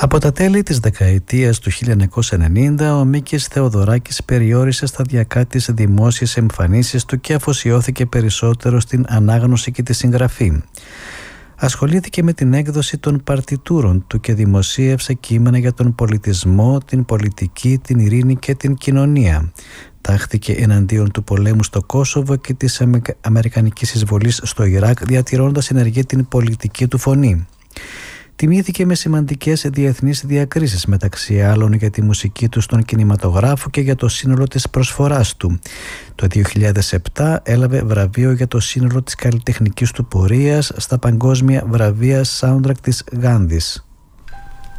Από τα τέλη της δεκαετίας του 1990, ο Μίκης Θεοδωράκης περιόρισε σταδιακά τις δημόσιες εμφανίσεις του και αφοσιώθηκε περισσότερο στην ανάγνωση και τη συγγραφή. Ασχολήθηκε με την έκδοση των παρτιτούρων του και δημοσίευσε κείμενα για τον πολιτισμό, την πολιτική, την ειρήνη και την κοινωνία. Τάχθηκε εναντίον του πολέμου στο Κόσοβο και της αμερικανικής εισβολής στο Ιράκ, διατηρώντας ενεργή την πολιτική του φωνή. Τιμήθηκε με σημαντικές διεθνείς διακρίσεις, μεταξύ άλλων για τη μουσική του στον κινηματογράφο και για το σύνολο της προσφοράς του. Το 2007 έλαβε βραβείο για το σύνολο της καλλιτεχνικής του πορείας στα παγκόσμια βραβεία soundtrack της Γάνδης.